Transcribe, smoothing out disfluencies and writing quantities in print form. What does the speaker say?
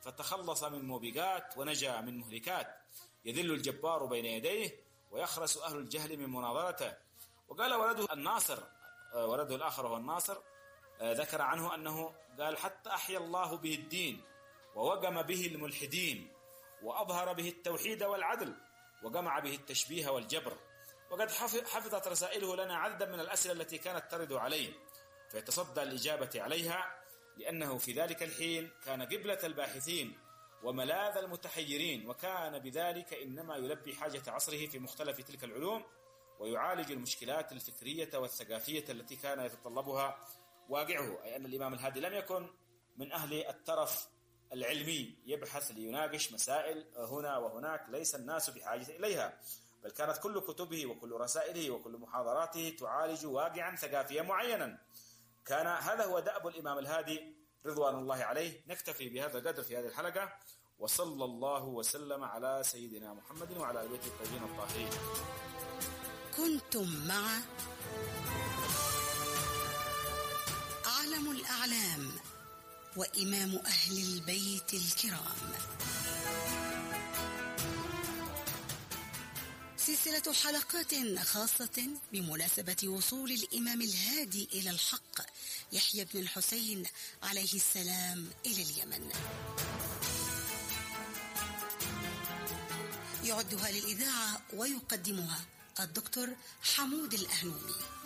فتخلص من موبقات ونجا من مهلكات، يذل الجبار بين يديه ويخرس أهل الجهل من مناظرته. وقال ولده الناصر، ولده الآخر هو الناصر، ذكر عنه أنه قال: حتى أحيا الله به الدين ووقم به الملحدين وأظهر به التوحيد والعدل وجمع به التشبيه والجبر. وقد حفظت رسائله لنا عددا من الأسئلة التي كانت ترد عليه، فيتصدى الإجابة عليها، لأنه في ذلك الحين كان قبلة الباحثين وملاذ المتحيرين، وكان بذلك إنما يلبي حاجة عصره في مختلف تلك العلوم، ويعالج المشكلات الفكرية والثقافية التي كان يتطلبها واقعه. أي أن الإمام الهادي لم يكن من أهل الترف العلمي يبحث ليناقش مسائل هنا وهناك ليس الناس بحاجة إليها، بل كانت كل كتبه وكل رسائله وكل محاضراته تعالج واقعا ثقافيا معينا. كان هذا هو دأب الإمام الهادي رضوان الله عليه. نكتفي بهذا القدر في هذه الحلقة، وصلى الله وسلم على سيدنا محمد وعلى آله الطيبين الطاهرين. كنتم مع أعلم الأعلام وإمام أهل البيت الكرام، سلسلة حلقات خاصة بمناسبة وصول الإمام الهادي إلى الحق يحيى بن الحسين عليه السلام إلى اليمن. يعدها للإذاعة ويقدمها الدكتور حمود الأهنومي.